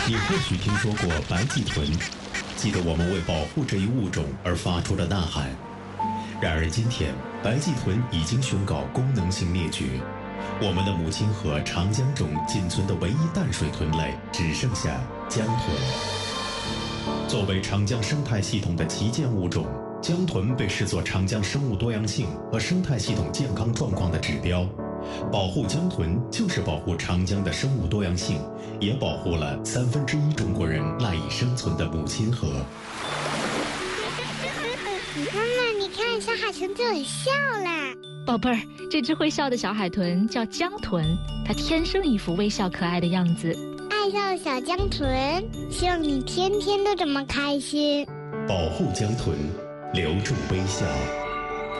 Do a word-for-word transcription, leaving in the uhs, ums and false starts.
你或许听说过白鳍豚，记得我们为保护这一物种而发出的呐喊。然而今天，白鳍豚已经宣告功能性灭绝，我们的母亲河长江中仅存的唯一淡水豚类只剩下江豚。作为长江生态系统的旗舰物种，江豚被视作长江生物多样性和生态系统健康状况的指标。保护江豚就是保护长江的生物多样性，也保护了三分之一中国人赖以生存的母亲河。 妈妈，你看，小海豚就很笑啦。 宝贝儿，这只会笑的小海豚叫江豚，它天生一副微笑可爱的样子。 爱笑的小江豚，希望你天天都这么开心。 保护江豚，留住微笑。